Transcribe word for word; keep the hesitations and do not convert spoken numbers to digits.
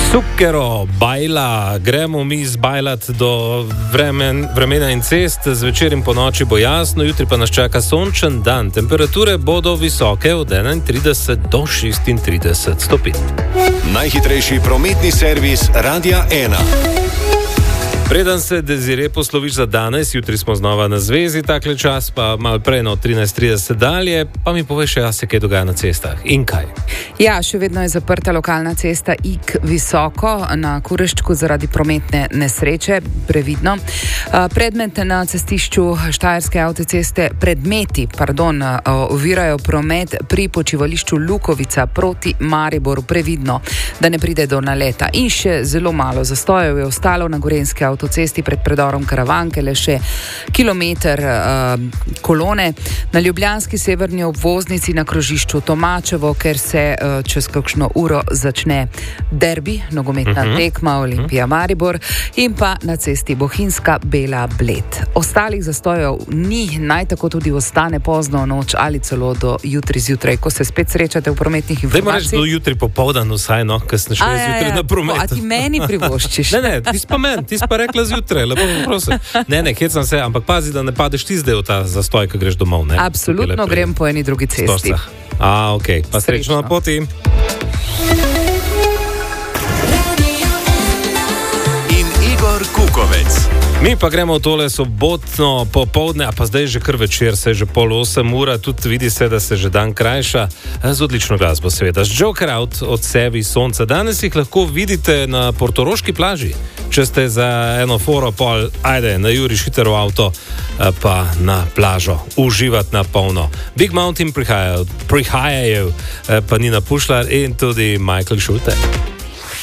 Zucchero, bajla, gremo mi zbajlat do vremen, vremena in cest, zvečer in po noči bo jasno, jutri pa nas čaka sončen dan. Temperature bodo visoke od enaintrideset do šestintrideset stopinj. Najhitrejši prometni servis Radia ena. Preden se Desire posloviš za danes, jutri smo znova na zvezi, takle čas pa malo prej no trinajst trideset dalje, pa mi poveš, ja se kaj dogaja na cestah in kaj. Ja, še vedno je zaprta lokalna cesta Ig visoko na Kureščku zaradi prometne nesreče, previdno. Predmet na cestišču Štajerske avtoceste, predmeti, pardon, ovirajo promet pri počivališču Lukovica proti Mariboru, previdno, da ne pride do naleta. In še zelo malo zastojev je ostalo na Gorenjske avtoceste. avtocesti pred predorom Karavanke, le še kilometer uh, kolone. Na ljubljanski severni obvoznici na krožišču Tomačevo, ker se uh, čez kakšno uro začne derbi, nogometna uh-huh. tekma Olimpija Maribor, in pa na cesti Bohinjska Bela Bled. Ostalih zastojev ni, naj tako tudi ostane pozno v noč ali celo do jutri zjutraj, ko se spet srečate v prometnih informacijah. Daj reči do jutri popoldan vsaj, no, ker ste šli zjutraj na promet. A ti meni privoščiš? Ne, ne, tis pa men, tis pa rekla zjutraj, lepo prosim. Ne, ne, hecam se, ampak pazi, da ne padeš ti zdaj v ta zastoj, ko greš domov, ne? Absolutno grem po eni drugi cesti. A, okej, okay. Pa srečno na poti. In Igor Kukovec. Mi pa gremo v tole sobotno popoldne, a pa zdaj že kar večer, se je že pol osem ura, tudi vidi se, da se že dan krajša, z odlično glasbo seveda. Z Joker Out od Sevi Sonca. Danes jih lahko vidite na portoroški plaži. Če ste za eno foro pol, ajde, na juri šitero avto, pa na plažo, uživati na polno. Big Mountain prihajajo, prihajajo, pa Nina Pušlar in tudi Michael Schulte.